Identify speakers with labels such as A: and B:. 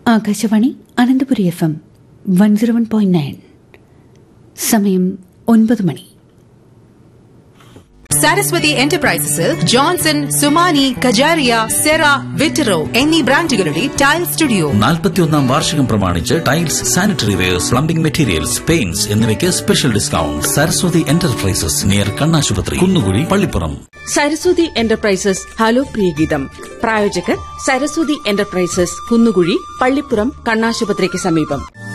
A: Akashvani Ananthapuri FM 101.9. സമയം 9 മണി.
B: Saraswati എന്റർപ്രൈസസിൽ Johnson, സുമാനി, Kajaria, Cera, വിറ്ററോ എന്നീ ബ്രാൻഡുകളുടെ ടൈൽ സ്റ്റുഡിയോ
C: 41ാം വാർഷികം പ്രമാണിച്ച് tiles, sanitary wears, plumbing materials, paints എന്നിവയ്ക്ക് special discount. Saraswati enterprises near കണ്ണാശുപത്രി, കുന്നുകുഴി, പള്ളിപ്പുറം.
D: Saraswati enterprises hello Priyageetham. പ്രായോജകർ സരസ്വതി എന്റർപ്രൈസസ്, കുന്നുകുഴി, പള്ളിപ്പുറം, കണ്ണാശുപത്രിക്ക് സമീപം.